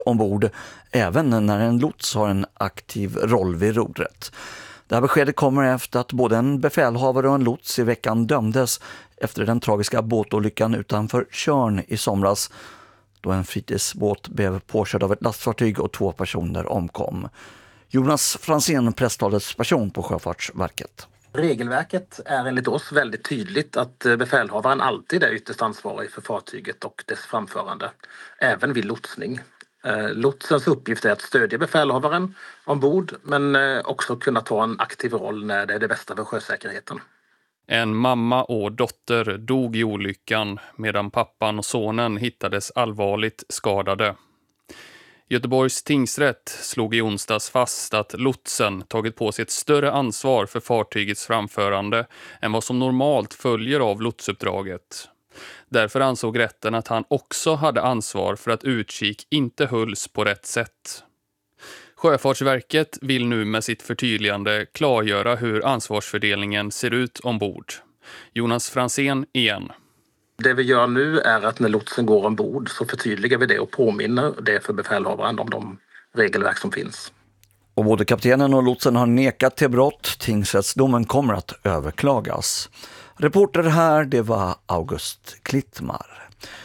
ombord även när en lots har en aktiv roll vid rodret. Det här beskedet kommer efter att både en befälhavare och en lots i veckan dömdes efter den tragiska båtolyckan utanför Tjörn i somras, då en fritidsbåt blev påkörd av ett lastfartyg och 2 personer omkom. Jonas Franzén, presstalesperson på Sjöfartsverket. Regelverket är enligt oss väldigt tydligt att befälhavaren alltid är ytterst ansvarig för fartyget och dess framförande, även vid lotsning. Lotsens uppgift är att stödja befälhavaren ombord, men också kunna ta en aktiv roll när det är det bästa för sjösäkerheten. En mamma och dotter dog i olyckan medan pappan och sonen hittades allvarligt skadade. Göteborgs tingsrätt slog i onsdags fast att lotsen tagit på sig ett större ansvar för fartygets framförande än vad som normalt följer av lotsuppdraget. Därför ansåg rätten att han också hade ansvar för att utkik inte hölls på rätt sätt. Sjöfartsverket vill nu med sitt förtydligande klargöra hur ansvarsfördelningen ser ut ombord. Jonas Franzén igen. Det vi gör nu är att när lotsen går ombord så förtydligar vi det och påminner det för befälhavaren om de regelverk som finns. Och både kaptenen och lotsen har nekat till brott. Tingsrättsdomen kommer att överklagas. Reporter här, det var August Klittmar.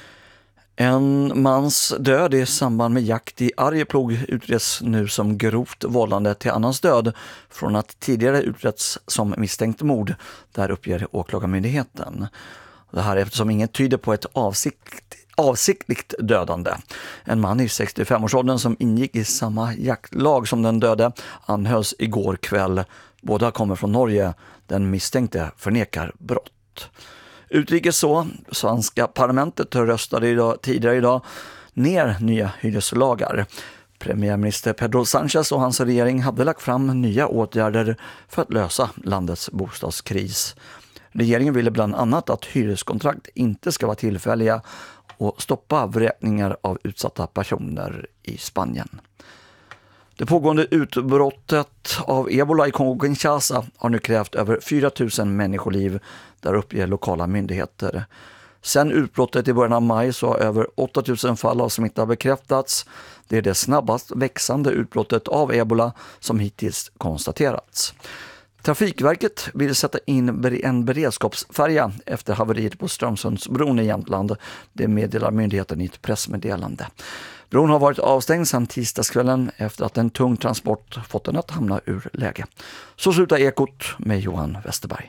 En mans död i samband med jakt i Arjeplog utreds nu som grovt vållande till annans död från att tidigare utretts som misstänkt mord, där uppger åklagarmyndigheten. Det här eftersom inget tyder på ett avsiktligt dödande. En man i 65-årsåldern som ingick i samma jaktlag som den döde anhölls igår kväll. Båda kommer från Norge. Den misstänkte förnekar brott. Utrikes så, svenska parlamentet röstade tidigare idag ner nya hyreslagar. Premiärminister Pedro Sánchez och hans regering hade lagt fram nya åtgärder för att lösa landets bostadskris. Regeringen ville bland annat att hyreskontrakt inte ska vara tillfälliga och stoppa vräkningar av utsatta personer i Spanien. Det pågående utbrottet av Ebola i Kongo-Kinshasa har nu krävt över 4 000 människoliv, där uppger lokala myndigheter. Sen utbrottet i början av maj så har över 8 000 fall av smitta bekräftats. Det är det snabbast växande utbrottet av Ebola som hittills konstaterats. Trafikverket vill sätta in en beredskapsfärja efter haveriet på Strömsundsbron i Jämtland. Det meddelar myndigheten i ett pressmeddelande. Bron har varit avstängd sedan tisdagskvällen efter att en tung transport fått den att hamna ur läge. Så slutar Ekot med Johan Westerberg.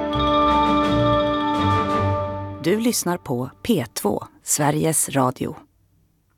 Du lyssnar på P2, Sveriges Radio.